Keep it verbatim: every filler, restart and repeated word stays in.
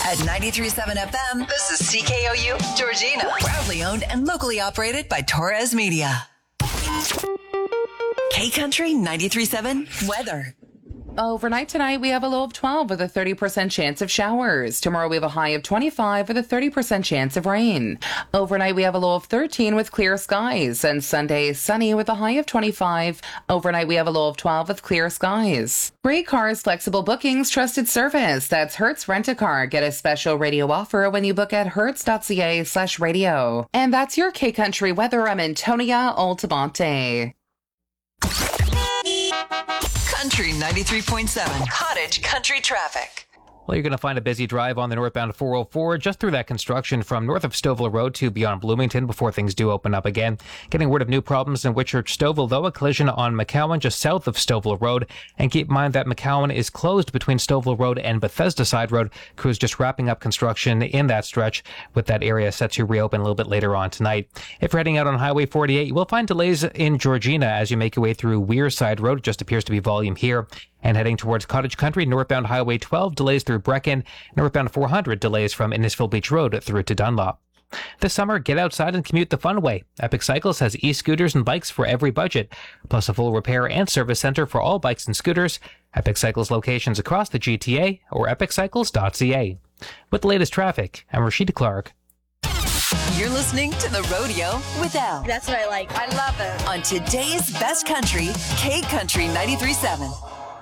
At ninety-three point seven F M, this is C K O U Georgina. Proudly owned and locally operated by Torres Media. K-Country ninety-three point seven weather. Overnight tonight, we have a low of twelve with a thirty percent chance of showers. Tomorrow, we have a high of twenty-five with a thirty percent chance of rain. Overnight, we have a low of thirteen with clear skies. And Sunday, sunny with a high of twenty-five. Overnight, we have a low of twelve with clear skies. Great Cars, flexible bookings, trusted service. That's Hertz Rent-A-Car. Get a special radio offer when you book at hertz.ca slash radio. And that's your K-Country weather. I'm Antonia Altamonte. Country ninety-three point seven. Cottage Country traffic. Well, you're going to find a busy drive on the northbound four oh four just through that construction from north of Stouffville Road to beyond Bloomington before things do open up again. Getting word of new problems in Whitchurch Stouffville, though, a collision on McCowan just south of Stouffville Road. And keep in mind that McCowan is closed between Stouffville Road and Bethesda Side Road. Crews just wrapping up construction in that stretch, with that area set to reopen a little bit later on tonight. If you're heading out on Highway forty-eight, you will find delays in Georgina as you make your way through Weir Side Road. It just appears to be volume here. And heading towards Cottage Country, northbound Highway twelve, delays through Brecken. Northbound four hundred, delays from Innisfil Beach Road through to Dunlop. This summer, get outside and commute the fun way. Epic Cycles has e-scooters and bikes for every budget, plus a full repair and service center for all bikes and scooters. Epic Cycles locations across the G T A or epic cycles dot c a. With the latest traffic, I'm Rashida Clark. You're listening to The Rodeo with Al. That's what I like. I love it. On today's best country, K-Country ninety-three point seven.